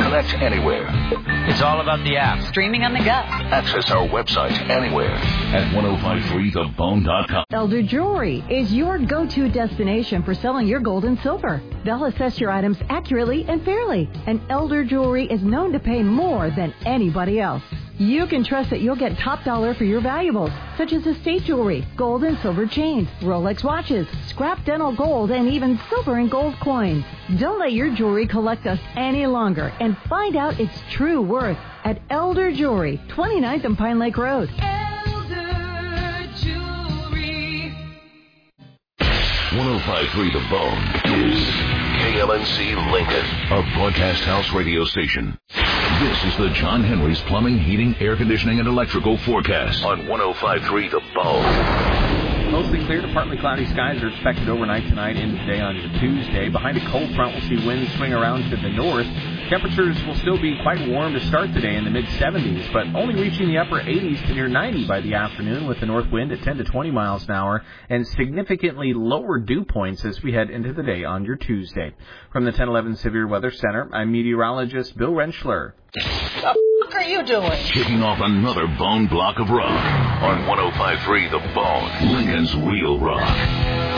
Connect anywhere. It's all about the app. Streaming on the go. Access our website anywhere at 1053thebone.com. Elder Jewelry is your go-to destination for selling your gold and silver. They'll assess your items accurately and fairly, and Elder Jewelry is known to pay more than anybody else. You can trust that you'll get top dollar for your valuables, such as estate jewelry, gold and silver chains, Rolex watches, scrap dental gold, and even silver and gold coins. Don't let your jewelry collect us any longer and find out its true worth at Elder Jewelry, 29th and Pine Lake Road. Elder Jewelry. 1053 The Bone is KLNC Lincoln, a broadcast house radio station. This is the John Henry's Plumbing, Heating, Air Conditioning, and Electrical forecast on 1053 The Bone. Mostly clear to partly cloudy skies are expected overnight tonight into today on Tuesday. Behind a cold front, we'll see winds swing around to the north. Temperatures will still be quite warm to start today in the mid-70s, but only reaching the upper 80s to near 90 by the afternoon with the north wind at 10 to 20 miles an hour and significantly lower dew points as we head into the day on your Tuesday. From the 1011 Severe Weather Center, I'm meteorologist Bill Rentschler. What are you doing? Kicking off another bone block of rock on 1053 The Bone, Lincoln's Real Rock.